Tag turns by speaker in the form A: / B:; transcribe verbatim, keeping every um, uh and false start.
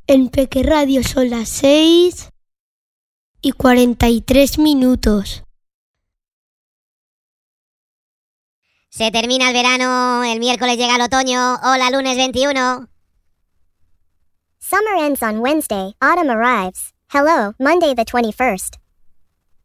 A: En Peque Radio son las seis y cuarenta y tres minutos.
B: Se termina el verano, el miércoles llega el otoño. Hola, lunes veintiuno.
C: Summer ends on Wednesday, autumn arrives. Hello, Monday the twenty-first.